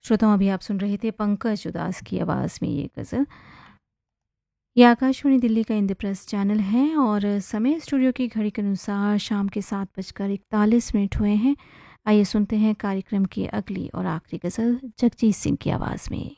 श्रोताओं, अभी आप सुन रहे थे पंकज उदास की आवाज़ में ये गज़ल। ये आकाशवाणी दिल्ली का इंद्रप्रस्थ चैनल है और समय स्टूडियो की घड़ी के अनुसार शाम के 7:41 हुए हैं। आइए सुनते हैं कार्यक्रम की अगली और आखिरी गज़ल जगजीत सिंह की आवाज़ में।